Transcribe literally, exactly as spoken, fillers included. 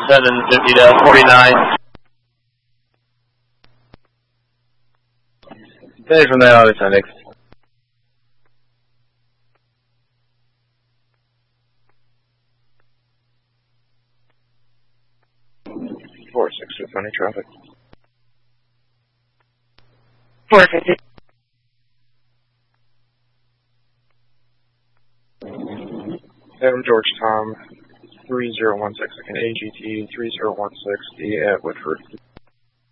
seven fifty to forty-nine. Finish from that August appendix. four six with funny traffic. four fifty. Adam George Tom, three zero one six, an A G T three zero one six D at Whitford.